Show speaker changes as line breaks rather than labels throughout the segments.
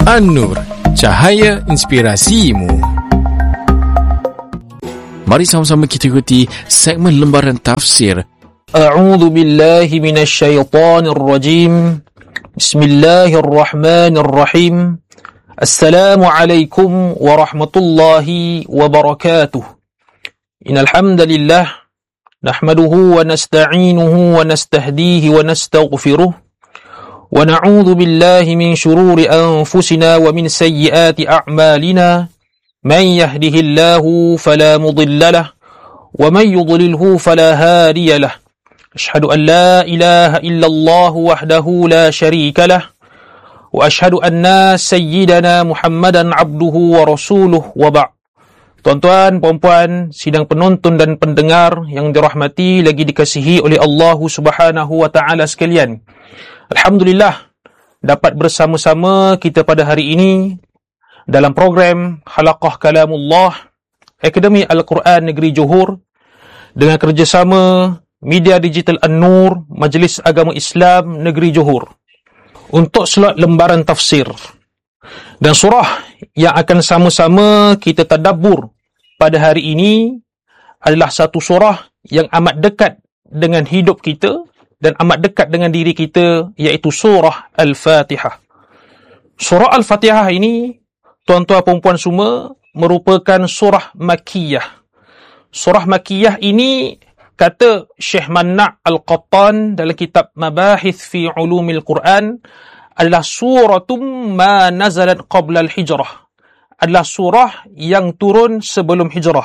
An-Nur, cahaya inspirasimu. Mari sama-sama kita ikuti segmen lembaran tafsir.
A'udzu billahi minasy syaithanir rajim. Bismillahirrahmanirrahim. Assalamualaikum warahmatullahi wabarakatuh. Innal hamdalillah nahmaduhu wa nasta'inuhu wa nastahdihi wa nastaghfiruh. Wa na'udzu billahi min shururi anfusina wa min sayyiati a'malina. Man yahdihillahu fala mudilla lahu wa man yudlilhu fala hadiya lahu. Ashhadu an la ilaha illallah wahdahu la syarika lahu wa ashhadu anna sayyidana Muhammadan abduhu wa rasuluh wa ba'd. Tuan-tuan, puan-puan, sidang penonton dan pendengar yang dirahmati lagi dikasihi oleh Allah Subhanahu wa taala sekalian. Alhamdulillah dapat bersama-sama kita pada hari ini dalam program Halaqah Kalamullah Akademi Al-Quran Negeri Johor dengan kerjasama Media Digital An-Nur Majlis Agama Islam Negeri Johor untuk slot lembaran tafsir. Dan surah yang akan sama-sama kita tadabbur pada hari ini adalah satu surah yang amat dekat dengan hidup kita dan amat dekat dengan diri kita, iaitu surah Al-Fatihah. Surah Al-Fatihah ini, tuan-tuan perempuan semua, merupakan surah Makkiyah. Surah Makkiyah ini, kata Syekh Manna' Al-Qattan dalam kitab Mabahith fi Ulumil Quran, adalah suratum ma nazalat qabla al-hijrah. Adalah surah yang turun sebelum hijrah.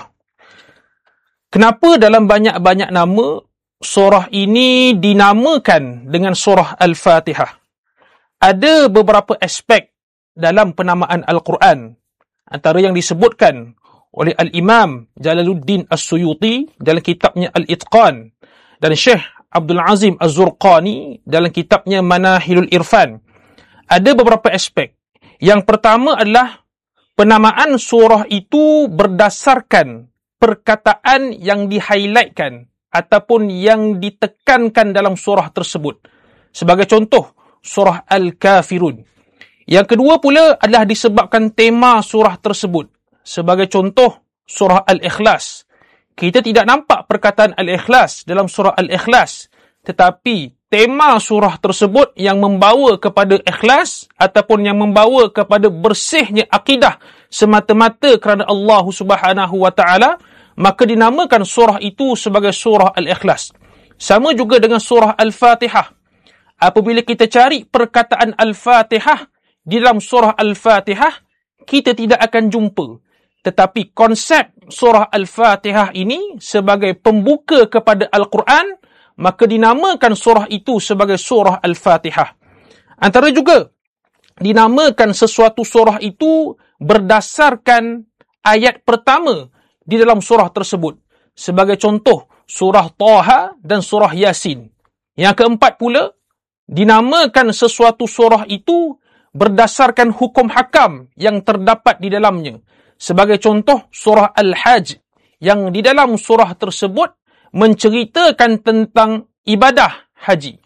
Kenapa dalam banyak-banyak nama, surah ini dinamakan dengan surah Al-Fatihah? Ada beberapa aspek dalam penamaan Al-Quran. Antara yang disebutkan oleh Al-Imam Jalaluddin As-Suyuti dalam kitabnya Al-Itqan dan Syekh Abdul Azim Az-Zurqani dalam kitabnya Manahilul Irfan. Ada beberapa aspek. Yang pertama adalah penamaan surah itu berdasarkan perkataan yang di-highlightkan ataupun yang ditekankan dalam surah tersebut. Sebagai contoh, surah Al-Kafirun. Yang kedua pula adalah disebabkan tema surah tersebut. Sebagai contoh, surah Al-Ikhlas. Kita tidak nampak perkataan Al-Ikhlas dalam surah Al-Ikhlas. Tetapi tema surah tersebut yang membawa kepada ikhlas ataupun yang membawa kepada bersihnya akidah semata-mata kerana Allah Subhanahu wa taala, maka dinamakan surah itu sebagai surah Al-Ikhlas. Sama juga dengan surah Al-Fatihah. Apabila kita cari perkataan Al-Fatihah di dalam surah Al-Fatihah, kita tidak akan jumpa. Tetapi konsep surah Al-Fatihah ini sebagai pembuka kepada Al-Quran, maka dinamakan surah itu sebagai surah Al-Fatihah. Antara juga dinamakan sesuatu surah itu berdasarkan ayat pertama di dalam surah tersebut. Sebagai contoh, surah Taha dan surah Yasin. Yang keempat pula, dinamakan sesuatu surah itu berdasarkan hukum hakam yang terdapat di dalamnya. Sebagai contoh, surah Al-Hajj, yang di dalam surah tersebut menceritakan tentang ibadah haji.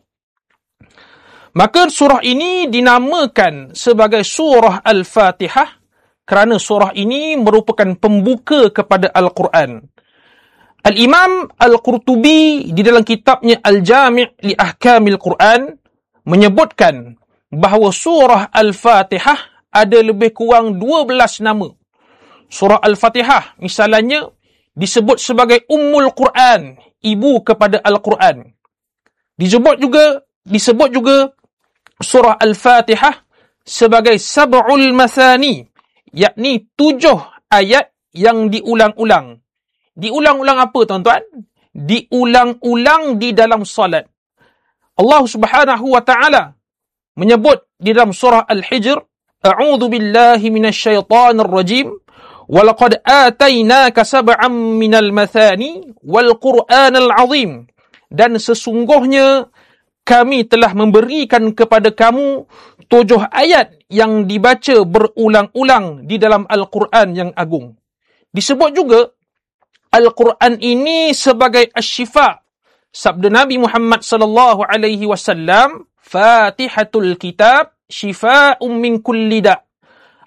Maka surah ini dinamakan sebagai surah Al-Fatihah kerana surah ini merupakan pembuka kepada Al-Quran. Al-Imam Al-Qurtubi di dalam kitabnya Al-Jami' li Ahkamil Quran menyebutkan bahawa surah Al-Fatihah ada lebih kurang 12 nama. Surah Al-Fatihah misalnya disebut sebagai Ummul Quran, ibu kepada Al-Quran. Disebut juga surah Al-Fatihah sebagai Sab'ul Mathani, yakni 7 ayat yang diulang-ulang. Diulang-ulang apa, tuan-tuan? Diulang-ulang di dalam salat. Allah Subhanahu wa taala menyebut di dalam surah Al-Hijr, A'udzu billahi minasy syaithanir rajim. وَلَقَدْ آتَيْنَاكَ سَبْعًا مِنَ الْمَثَانِي وَالْقُرْآنَ الْعَظِيمِ. Dan sesungguhnya kami telah memberikan kepada kamu 7 ayat yang dibaca berulang-ulang di dalam Al-Quran yang agung. Disebut juga Al-Quran ini sebagai asy-syifa. Sabda Nabi Muhammad sallallahu alaihi wasallam, Fatihatul Kitab, syifa'un min kulli da'.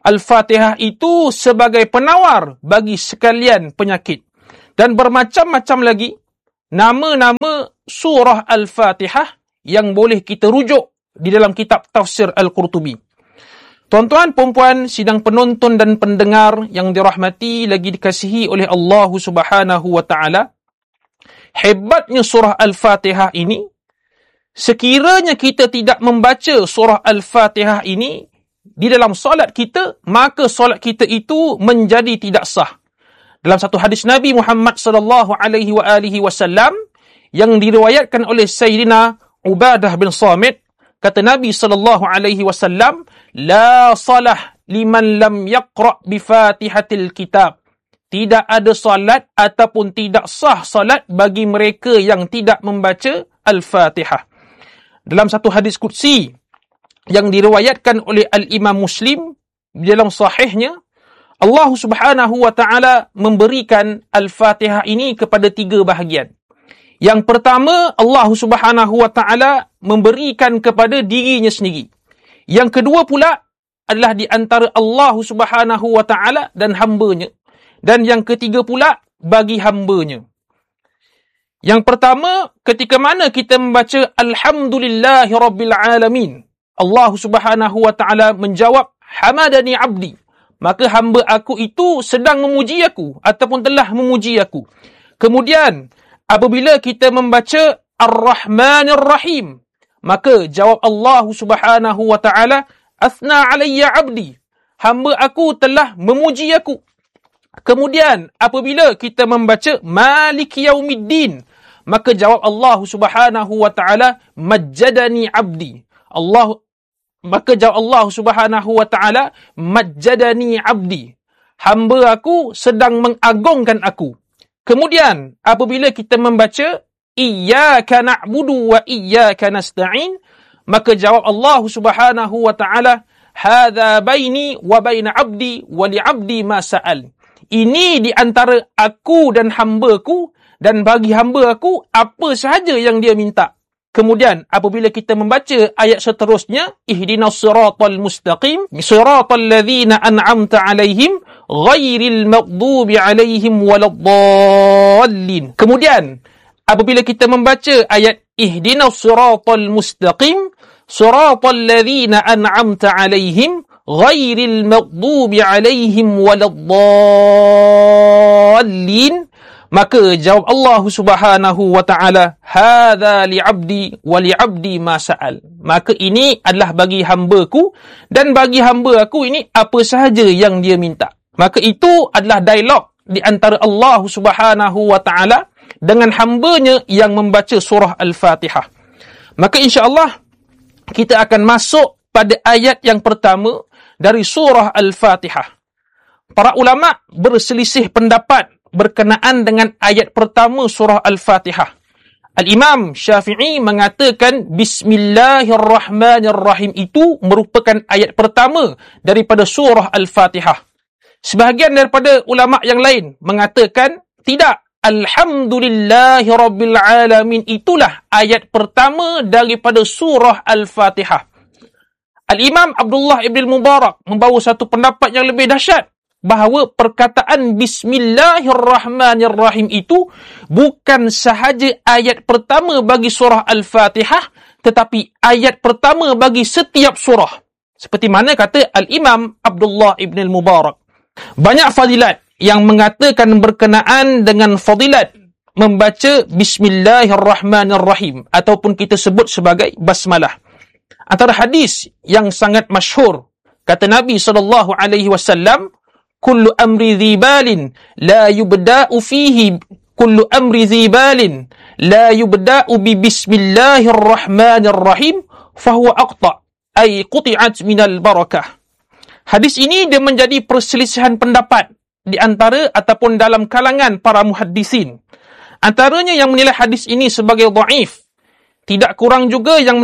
Al-Fatihah itu sebagai penawar bagi sekalian penyakit. Dan bermacam-macam lagi nama-nama surah Al-Fatihah yang boleh kita rujuk di dalam kitab tafsir Al-Qurtubi. Tuan-tuan, perempuan, sidang penonton dan pendengar yang dirahmati lagi dikasihi oleh Allah Subhanahu wa ta'ala, hebatnya surah Al-Fatihah ini, sekiranya kita tidak membaca surah Al-Fatihah ini di dalam solat kita, maka solat kita itu menjadi tidak sah. Dalam satu hadis Nabi Muhammad sallallahu alaihi wasallam yang diriwayatkan oleh Sayyidina Ubadah bin Samit, kata Nabi sallallahu alaihi wasallam, la salah liman lam yaqra bi Fatihatil Kitab. Tidak ada salat ataupun tidak sah salat bagi mereka yang tidak membaca Al-Fatihah. Dalam satu hadis qudsi yang diriwayatkan oleh Al-Imam Muslim dalam sahihnya, Allah Subhanahu wa ta'ala memberikan Al-Fatihah ini kepada 3 bahagian. Yang pertama, Allah Subhanahu wa ta'ala memberikan kepada dirinya sendiri. Yang kedua pula adalah di antara Allah Subhanahu wa ta'ala dan hambanya. Dan yang ketiga pula bagi hambanya. Yang pertama, ketika mana kita membaca Alhamdulillahi Rabbil Alamin, Allah Subhanahu wa ta'ala menjawab, Hamadani abdi. Maka hamba aku itu sedang memuji aku ataupun telah memuji aku. Kemudian, apabila kita membaca Ar-Rahmanir Rahim, maka jawab Allah Subhanahu wa ta'ala, Athna alayya abdi. Hamba aku telah memuji aku. Kemudian, apabila kita membaca Maliki Yaumiddin, maka jawab Allah Subhanahu wa ta'ala, Majjadani abdi. Maka jawab Allah Subhanahu wa ta'ala, Majjadani abdi. Hamba aku sedang mengagungkan aku. Kemudian, apabila kita membaca Iyyaka na'budu wa iyyaka nasta'in, maka jawab Allah Subhanahu wa ta'ala, Hadza baini wa baina abdi wa li abdi ma sa'al. Ini di antara aku dan hamba-ku, dan bagi hamba aku apa sahaja yang dia minta. Kemudian, apabila kita membaca ayat seterusnya, Ihdinas siratal mustaqim, siratal ladzina an'amta alaihim, ghairil maghdubi alaihim waladdallin. Kemudian, apabila kita membaca ayat Ihdinas siratal mustaqim, siratal ladzina an'amta alaihim, ghairil maghdubi alaihim waladdallin, maka jawab Allah Subhanahu wa ta'ala, Hadza li'abdi wa li'abdi ma sa'al. Maka ini adalah bagi hamba-ku, dan bagi hamba aku ini apa sahaja yang dia minta. Maka itu adalah dialog di antara Allah Subhanahu wa ta'ala dengan hambanya yang membaca surah Al-Fatihah. Maka insya-Allah kita akan masuk pada ayat yang pertama dari surah Al-Fatihah. Para ulama berselisih pendapat berkenaan dengan ayat pertama surah Al-Fatihah. Al-Imam Syafi'i mengatakan Bismillahirrahmanirrahim itu merupakan ayat pertama daripada surah Al-Fatihah. Sebahagian daripada ulama yang lain mengatakan tidak, Alhamdulillahirabbil alamin itulah ayat pertama daripada surah Al-Fatihah. Al-Imam Abdullah ibn Mubarak membawa satu pendapat yang lebih dahsyat, bahawa perkataan Bismillahirrahmanirrahim itu bukan sahaja ayat pertama bagi surah Al-Fatihah, tetapi ayat pertama bagi setiap surah. Seperti mana kata Al-Imam Abdullah ibn Mubarak. Banyak fadilat yang mengatakan berkenaan dengan fadilat membaca Bismillahirrahmanirrahim ataupun kita sebut sebagai basmalah. Antara hadis yang sangat masyhur, kata Nabi SAW, Kullu amri dhibalin la yubda'u fihi kullu amri dhibalin la yubda'u bi bismillahirrahmanirrahim fahuwa aqta' ay quti'at minal barakah. Hadis ini dia menjadi perselisihan pendapat di antara ataupun dalam kalangan para muhaddisin. Antaranya yang menilai hadis ini sebagai dhaif, tidak kurang juga yang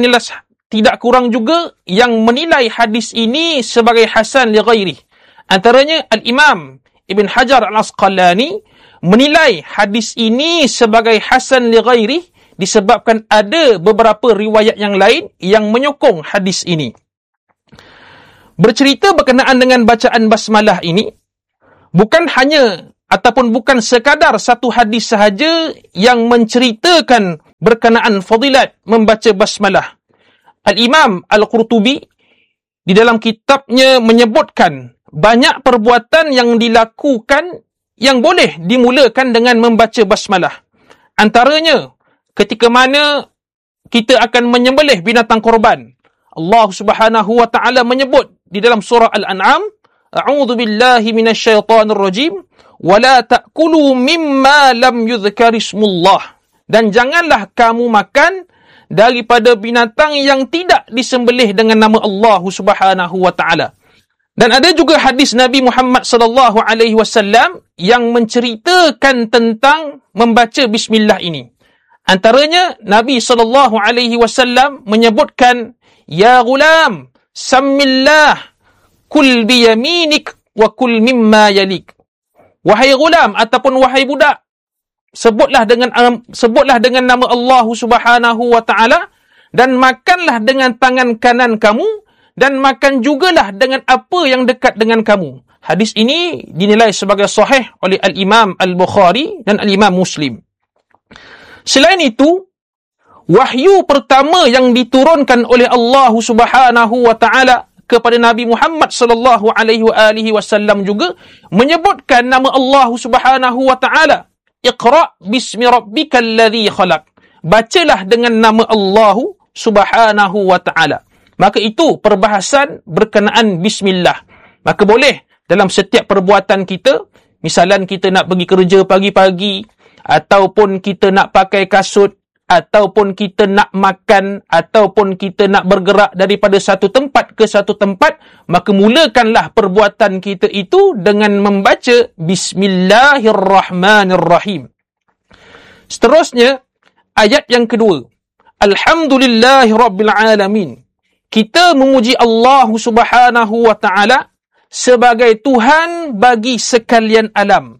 menilai hadis ini sebagai hasan li ghairi. Antaranya Al-Imam Ibn Hajar Al-Asqalani menilai hadis ini sebagai hasan li ghairi disebabkan ada beberapa riwayat yang lain yang menyokong hadis ini. bercerita berkenaan dengan bacaan basmalah ini bukan hanya ataupun bukan sekadar satu hadis sahaja yang menceritakan berkenaan fadilat membaca basmalah. Al-Imam Al-Qurtubi di dalam kitabnya menyebutkan banyak perbuatan yang dilakukan yang boleh dimulakan dengan membaca basmalah. Antaranya, ketika mana kita akan menyembelih binatang korban, Allah Subhanahu wa ta'ala menyebut di dalam surah Al-An'am, A'udzu billahi minasyaitonir rajim, wa la ta'kulu mimma lam yudhkar ismullah. Dan janganlah kamu makan daripada binatang yang tidak disembelih dengan nama Allah Subhanahu wa ta'ala. Dan ada juga hadis Nabi Muhammad sallallahu alaihi wasallam yang menceritakan tentang membaca bismillah ini. Antaranya Nabi sallallahu alaihi wasallam menyebutkan, ya gulam, sammillah, kul biyaminik wa kul mimma yalik. Wahai gulam ataupun wahai budak, sebutlah dengan nama Allah Subhanahu wa ta'ala dan makanlah dengan tangan kanan kamu dan makan jugalah dengan apa yang dekat dengan kamu. Hadis ini dinilai sebagai sahih oleh Al-Imam Al-Bukhari dan Al-Imam Muslim. Selain itu, wahyu pertama yang diturunkan oleh Allah Subhanahu wa ta'ala kepada Nabi Muhammad sallallahu alaihi wasallam juga menyebutkan nama Allah Subhanahu wa ta'ala. Iqra' bismi rabbikal ladzi khalaq. Bacalah dengan nama Allah Subhanahu wa ta'ala. Maka itu perbahasan berkenaan bismillah. Maka boleh dalam setiap perbuatan kita, misalan kita nak pergi kerja pagi-pagi, ataupun kita nak pakai kasut, ataupun kita nak makan, ataupun kita nak bergerak daripada satu tempat ke satu tempat, maka mulakanlah perbuatan kita itu dengan membaca Bismillahirrahmanirrahim. Seterusnya, ayat yang kedua. Alhamdulillahirrabbilalamin. Kita memuji Allah Subhanahu wa ta'ala sebagai Tuhan bagi sekalian alam.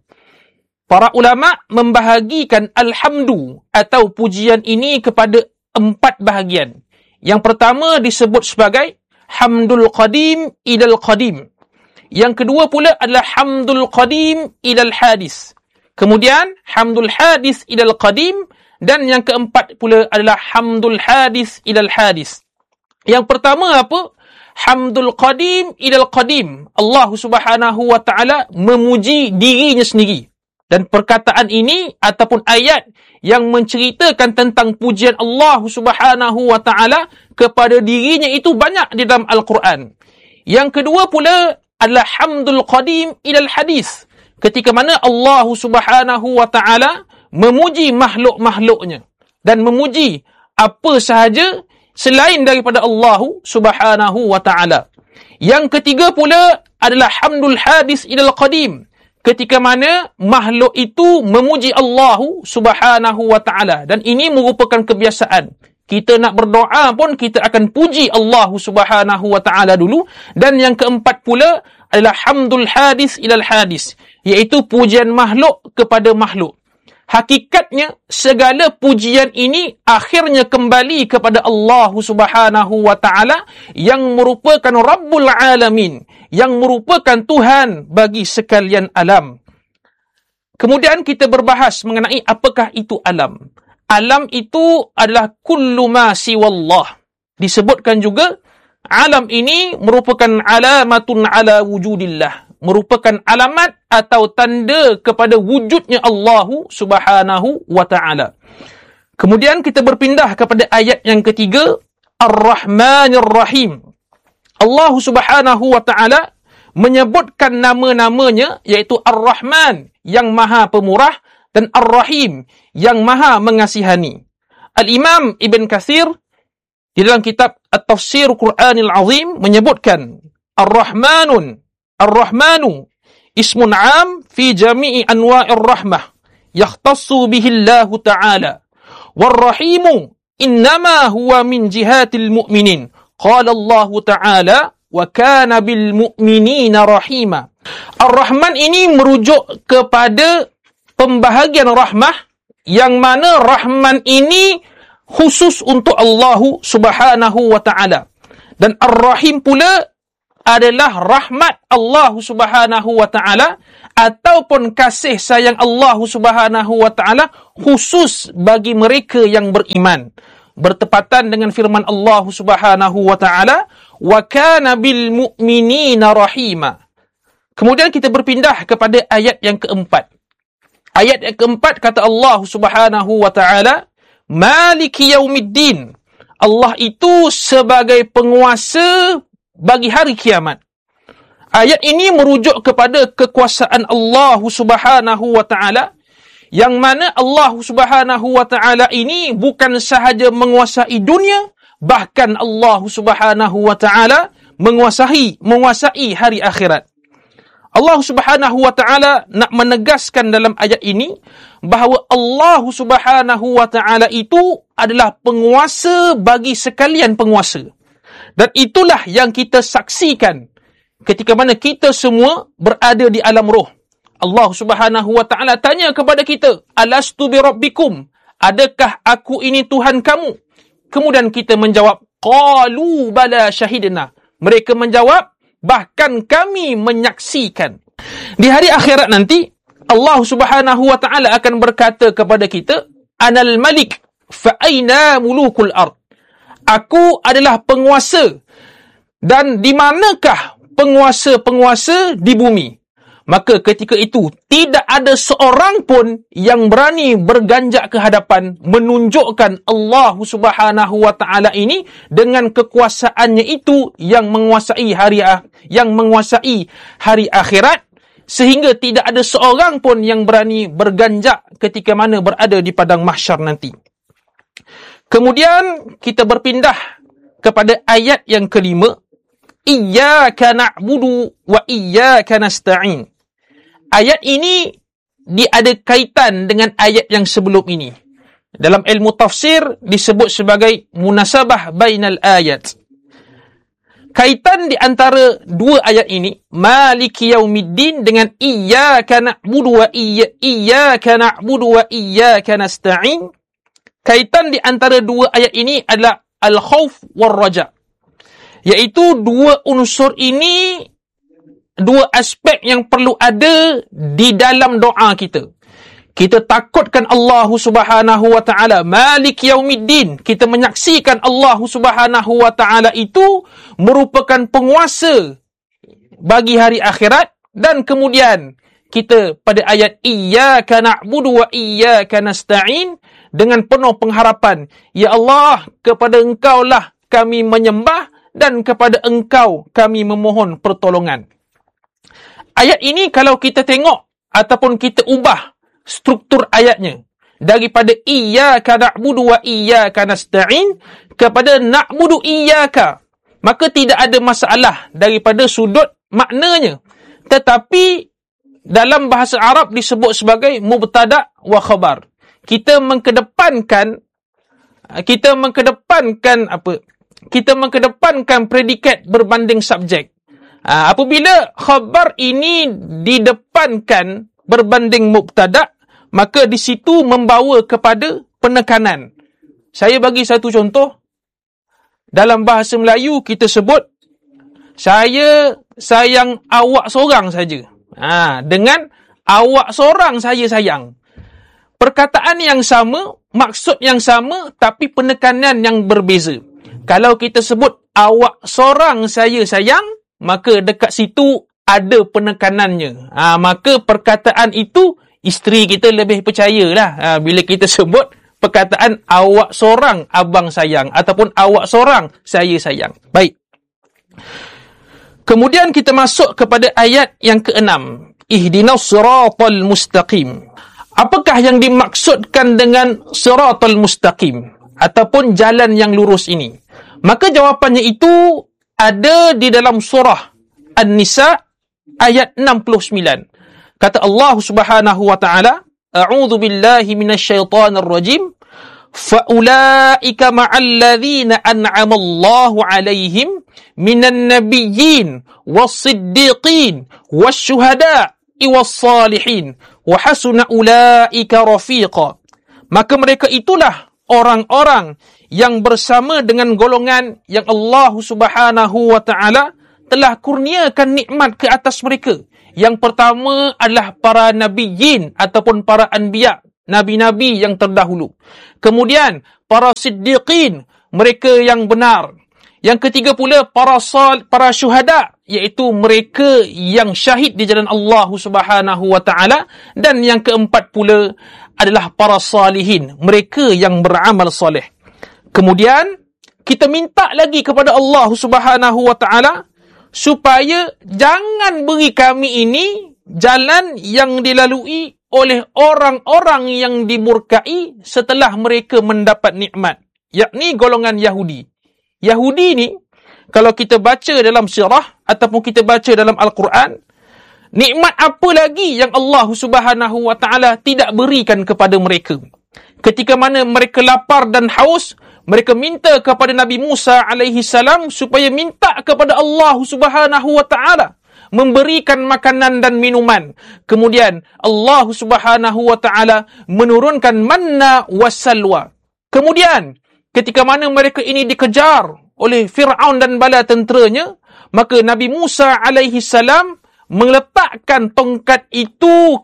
Para ulama membahagikan alhamdu atau pujian ini kepada 4 bahagian. Yang pertama disebut sebagai hamdul qadim ilal qadim. Yang kedua pula adalah hamdul qadim ilal hadis. Kemudian hamdul hadis ilal qadim, dan yang keempat pula adalah hamdul hadis ilal hadis. Yang pertama apa? Hamdul qadim ilal qadim. Allah Subhanahu wa ta'ala memuji dirinya sendiri. Dan perkataan ini ataupun ayat yang menceritakan tentang pujian Allah Subhanahu wa ta'ala kepada dirinya itu banyak di dalam Al-Quran. Yang kedua pula adalah hamdul qadim ilal hadis. Ketika mana Allah Subhanahu wa ta'ala memuji makhluk-makhluknya dan memuji apa sahaja selain daripada Allah Subhanahu wa ta'ala. Yang ketiga pula adalah hamdul hadis ilal qadim. Ketika mana makhluk itu memuji Allah Subhanahu wa ta'ala. Dan ini merupakan kebiasaan. Kita nak berdoa pun kita akan puji Allah Subhanahu wa ta'ala dulu. Dan yang keempat pula adalah hamdul hadis ilal hadis, iaitu pujian makhluk kepada makhluk. Hakikatnya segala pujian ini akhirnya kembali kepada Allah Subhanahu wa ta'ala yang merupakan Rabbul Alamin, yang merupakan Tuhan bagi sekalian alam. Kemudian kita berbahas mengenai apakah itu alam. Alam itu adalah kullu ma siwallah. Disebutkan juga alam ini merupakan alamatun ala wujudillah, merupakan alamat atau tanda kepada wujudnya Allah Subhanahu wa ta'ala. Kemudian kita berpindah kepada ayat yang ketiga, Ar-Rahmanir Rahim. Allah Subhanahu wa ta'ala menyebutkan nama-namanya, iaitu Ar-Rahman yang maha pemurah dan Ar-Rahim yang maha mengasihani. Al-Imam Ibn Kathir di dalam kitab At-Tafsir Quranil Azim menyebutkan Ar-Rahmanu ismun am fi jami'i anwa'ir rahmah yakhtassu bihi Allah ta'ala. War-Rahimu innama huwa min jihatil mu'minin. Qala Allah ta'ala wa kana bil mu'minina rahima. Ar-Rahman ini merujuk kepada pembahagian rahmah, yang mana Rahman ini khusus untuk Allah Subhanahu wa ta'ala. Dan Ar-Rahim pula adalah rahmat Allah Subhanahu wa ta'ala ataupun kasih sayang Allah Subhanahu wa ta'ala khusus bagi mereka yang beriman. Bertepatan dengan firman Allah Subhanahu wa ta'ala, wa kana bil mu'minina rahima. Kemudian kita berpindah kepada ayat yang keempat. Ayat yang keempat kata Allah Subhanahu wa ta'ala, Maliki yaumiddin. Allah itu sebagai penguasa bagi hari kiamat. Ayat ini merujuk kepada kekuasaan Allah Subhanahu wa ta'ala, yang mana Allah Subhanahu wa ta'ala ini bukan sahaja menguasai dunia, bahkan Allah Subhanahu wa ta'ala menguasai hari akhirat. Allah Subhanahu wa ta'ala nak menegaskan dalam ayat ini bahawa Allah Subhanahu wa ta'ala itu adalah penguasa bagi sekalian penguasa. Dan itulah yang kita saksikan ketika mana kita semua berada di alam roh. Allah Subhanahu wa ta'ala tanya kepada kita, Alastu bi rabbikum? Adakah aku ini Tuhan kamu? Kemudian kita menjawab, Qalu bala syahidna. Mereka menjawab, bahkan kami menyaksikan. Di hari akhirat nanti, Allah Subhanahu wa ta'ala akan berkata kepada kita, Anal malik fa aina mulukul ard. Aku adalah penguasa, dan di manakah penguasa-penguasa di bumi? Maka ketika itu, tidak ada seorang pun yang berani berganjak ke hadapan menunjukkan Allah Subhanahu wa ta'ala ini dengan kekuasaannya itu yang menguasai hari akhirat, sehingga tidak ada seorang pun yang berani berganjak ketika mana berada di padang mahsyar nanti. Kemudian kita berpindah kepada ayat yang kelima, Iyyaka na'budu wa iyyaka nasta'in. Ayat ini ada kaitan dengan ayat yang sebelum ini. Dalam ilmu tafsir disebut sebagai munasabah bainal ayat. Kaitan di antara dua ayat ini, Maliki yaumiddin dengan Iyyaka na'budu wa iyyaka nasta'in. Kaitan di antara dua ayat ini adalah al-khauf wal raja. Iaitu dua unsur ini, dua aspek yang perlu ada di dalam doa kita. Kita takutkan Allah Subhanahu wa ta'ala, Malik yaumiddin. Kita menyaksikan Allah Subhanahu wa ta'ala itu merupakan penguasa bagi hari akhirat. Dan kemudian kita pada ayat Iyyaka na'budu wa iyyaka nasta'in dengan penuh pengharapan, Ya Allah, kepada Engkau lah kami menyembah dan kepada Engkau kami memohon pertolongan. Ayat ini kalau kita tengok ataupun kita ubah struktur ayatnya daripada Iyyaka na'budu wa iyyaka nasta'in kepada na'budu iyyaka, maka tidak ada masalah daripada sudut maknanya. Tetapi dalam bahasa Arab disebut sebagai mubtada' wa khabar. Kita mengkedepankan predikat berbanding subjek. Apabila khabar ini didepankan berbanding mubtada', maka di situ membawa kepada penekanan. Saya bagi satu contoh. Dalam bahasa Melayu kita sebut, saya sayang awak seorang saja. Dengan awak seorang saya sayang. Perkataan yang sama, maksud yang sama, tapi penekanan yang berbeza. Kalau kita sebut awak seorang saya sayang, maka dekat situ ada penekanannya. Maka perkataan itu isteri kita lebih percayalah bila kita sebut perkataan awak seorang abang sayang ataupun awak seorang saya sayang. Baik. Kemudian kita masuk kepada ayat yang keenam. Ihdinas siratal mustaqim. Apakah yang dimaksudkan dengan siratal mustaqim ataupun jalan yang lurus ini? Maka jawapannya itu ada di dalam surah An-Nisa ayat 69. Kata Allah Subhanahu wa ta'ala, A'udzu billahi minasyaitonir rajim. Faulaika ma'al ladzina an'ama Allahu 'alaihim minan nabiyyin was-siddiqin wasyuhada'i was-salihin wa hasuna ulaika rafiqa. Maka mereka itulah orang-orang yang bersama dengan golongan yang Allah Subhanahu wa ta'ala telah kurniakan nikmat ke atas mereka. Yang pertama adalah para nabiyin ataupun para anbiya, nabi-nabi yang terdahulu. Kemudian para siddiqin, mereka yang benar. Yang ketiga pula para syuhada, iaitu mereka yang syahid di jalan Allah Subhanahu wa taala. Dan yang keempat pula adalah para salihin, mereka yang beramal soleh. Kemudian kita minta lagi kepada Allah Subhanahu wa taala supaya jangan beri kami ini jalan yang dilalui oleh orang-orang yang dimurkai setelah mereka mendapat nikmat, yakni golongan Yahudi. Yahudi ni, kalau kita baca dalam sirah ataupun kita baca dalam Al-Quran, nikmat apa lagi yang Allah Subhanahu wa taala tidak berikan kepada mereka? Ketika mana mereka lapar dan haus, mereka minta kepada Nabi Musa alaihi salam supaya minta kepada Allah Subhanahu wa taala memberikan makanan dan minuman. Kemudian Allah Subhanahu wa taala menurunkan manna wassalwa. Kemudian ketika mana mereka ini dikejar oleh Fir'aun dan bala tenteranya, maka Nabi Musa alaihi salam meletakkan tongkat itu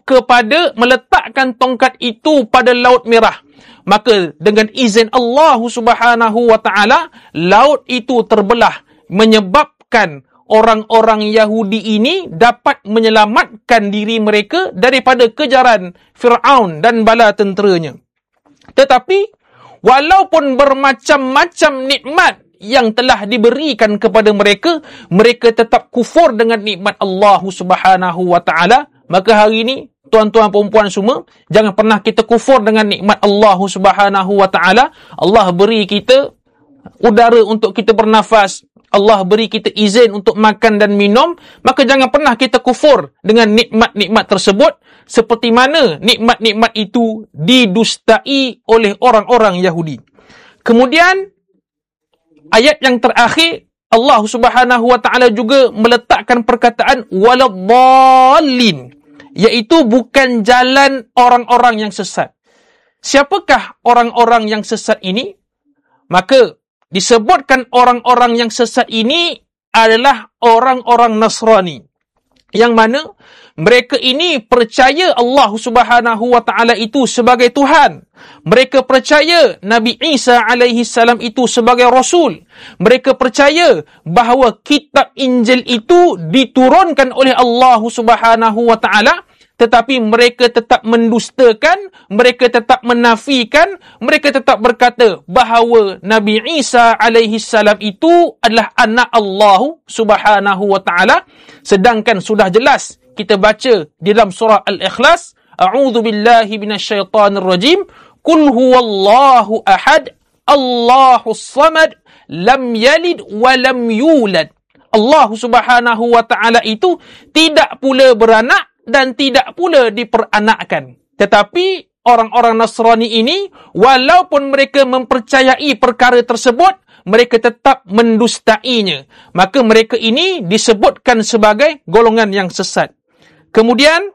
pada Laut Merah. Maka dengan izin Allah Subhanahu wa taala, laut itu terbelah, menyebabkan orang-orang Yahudi ini dapat menyelamatkan diri mereka daripada kejaran Fir'aun dan bala tenteranya. Tetapi walaupun bermacam-macam nikmat yang telah diberikan kepada mereka, mereka tetap kufur dengan nikmat Allah Subhanahu wa taala. Maka hari ini, tuan-tuan perempuan semua, jangan pernah kita kufur dengan nikmat Allah Subhanahu wa taala. Allah beri kita udara untuk kita bernafas, Allah beri kita izin untuk makan dan minum, maka jangan pernah kita kufur dengan nikmat-nikmat tersebut, seperti mana nikmat-nikmat itu didustai oleh orang-orang Yahudi. Kemudian ayat yang terakhir, Allah Subhanahu wa taala juga meletakkan perkataan waladdallin, iaitu bukan jalan orang-orang yang sesat. Siapakah orang-orang yang sesat ini? Maka disebutkan orang-orang yang sesat ini adalah orang-orang Nasrani, yang mana mereka ini percaya Allah Subhanahu wa taala itu sebagai Tuhan. Mereka percaya Nabi Isa alaihi salam itu sebagai Rasul. Mereka percaya bahawa kitab Injil itu diturunkan oleh Allah Subhanahu wa taala, tetapi mereka tetap mendustakan, mereka tetap menafikan, mereka tetap berkata bahawa Nabi Isa alaihi salam itu adalah anak Allah Subhanahu wa taala. Sedangkan sudah jelas kita baca di dalam surah Al-Ikhlas, a'udzu billahi minasyaitonir rajim, qul huwallahu ahad, Allahus samad, lam yalid wa lam yulad. Allah Subhanahu wa taala itu tidak pula beranak dan tidak pula diperanakkan. Tetapi orang-orang Nasrani ini, walaupun mereka mempercayai perkara tersebut, mereka tetap mendustainya. Maka mereka ini disebutkan sebagai golongan yang sesat. Kemudian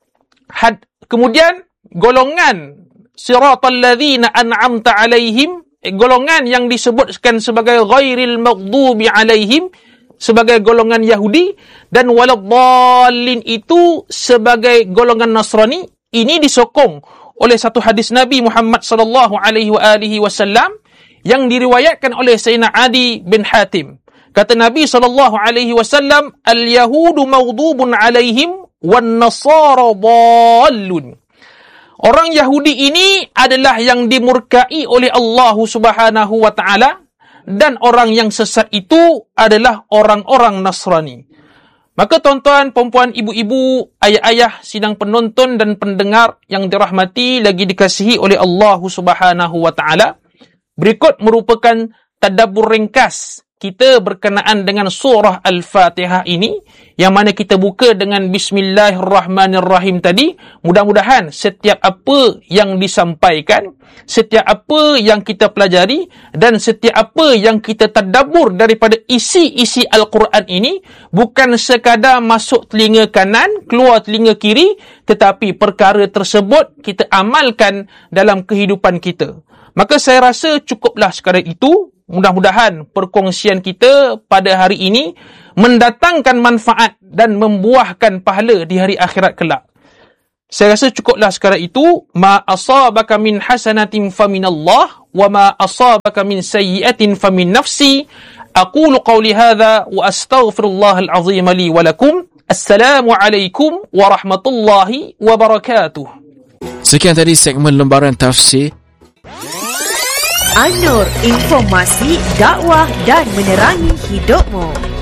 golongan siratal ladzina an'amta alaihim, golongan yang disebutkan sebagai ghairil maghdubi alaihim, sebagai golongan Yahudi, dan waladdallin itu sebagai golongan Nasrani. Ini disokong oleh satu hadis Nabi Muhammad sallallahu alaihi wasallam yang diriwayatkan oleh Sayyidina Adi bin Hatim. Kata Nabi sallallahu alaihi wasallam, al-yahudu maghdubun alaihim wan nasara dhallun. Orang Yahudi ini adalah yang dimurkai oleh Allah Subhanahu wa taala, dan orang yang sesat itu adalah orang-orang Nasrani. Maka tuan-tuan, perempuan, ibu-ibu, ayah-ayah, sidang penonton dan pendengar yang dirahmati lagi dikasihi oleh Allah Subhanahu wa taala, berikut merupakan tadabbur ringkas kita berkenaan dengan surah Al-Fatihah ini, yang mana kita buka dengan Bismillahirrahmanirrahim tadi. Mudah-mudahan setiap apa yang disampaikan, setiap apa yang kita pelajari, dan setiap apa yang kita tadabbur daripada isi-isi Al-Quran ini bukan sekadar masuk telinga kanan, keluar telinga kiri, tetapi perkara tersebut kita amalkan dalam kehidupan kita. Maka saya rasa cukuplah sekadar itu. Mudah-mudahan perkongsian kita pada hari ini mendatangkan manfaat dan membuahkan pahala di hari akhirat kelak. Saya rasa cukuplah sekarang itu. Ma asabaka min hasanatin faminallah wa ma asabaka min sayyi'atin famin nafsi. Aqulu qawli hadha wa astaghfirullahal azim li wa lakum. Assalamualaikum warahmatullahi wabarakatuh.
Sekian tadi segmen lembaran tafsir
An-Nur, informasi, dakwah dan menerangi hidupmu.